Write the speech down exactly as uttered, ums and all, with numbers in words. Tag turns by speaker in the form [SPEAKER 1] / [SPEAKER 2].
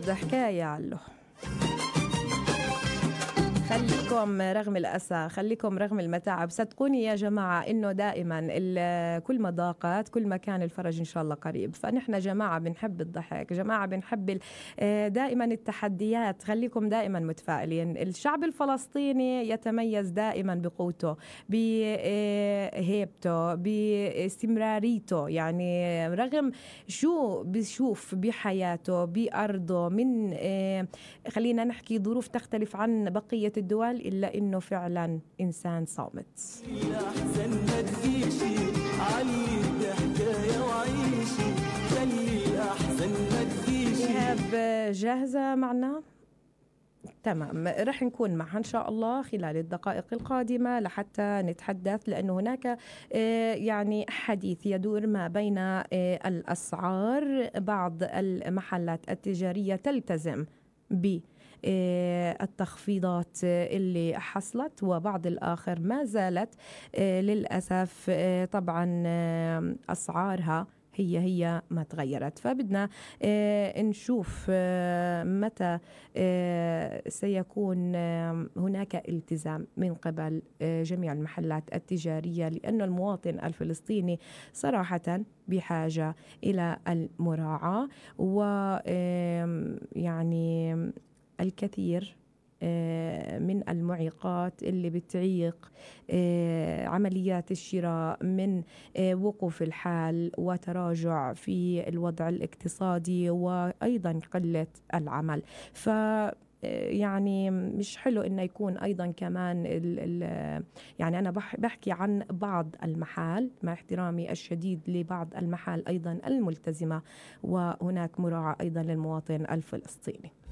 [SPEAKER 1] أكيد حكاية علو. خليكم رغم الأسى، خليكم رغم المتاعب، صدقوني يا جماعة إنه دائما كل ما ضاقت كل ما كان الفرج إن شاء الله قريب. فنحن جماعة بنحب الضحك، جماعة بنحب دائما التحديات، خليكم دائما متفائلين. الشعب الفلسطيني يتميز دائما بقوته، بهيبته، باستمراريته، يعني رغم شو بيشوف بحياته بأرضه من خلينا نحكي ظروف تختلف عن بقية الدول، إلا إنه فعلا إنسان صامت.
[SPEAKER 2] الأحزان ما تجيشي علي حكاية وعيشي، خلي الأحزان ما تجيشي.
[SPEAKER 1] إيهاب جاهزة معنا؟ تمام، رح نكون معها إن شاء الله خلال الدقائق القادمة لحتى نتحدث، لأنه هناك يعني حديث يدور ما بين الأسعار. بعض المحلات التجارية تلتزم ب التخفيضات اللي حصلت، وبعض الآخر ما زالت للأسف طبعا أسعارها هي هي ما تغيرت. فبدنا نشوف متى سيكون هناك التزام من قبل جميع المحلات التجارية، لأن المواطن الفلسطيني صراحة بحاجة إلى المراعاة. ويعني الكثير من المعيقات اللي بتعيق عمليات الشراء من وقوف الحال وتراجع في الوضع الاقتصادي وأيضا قلة العمل. ف يعني مش حلو إنه يكون أيضا كمان ال ال يعني أنا بحكي عن بعض المحال، مع احترامي الشديد لبعض المحال أيضا الملتزمة، وهناك مراعاة أيضا للمواطن الفلسطيني.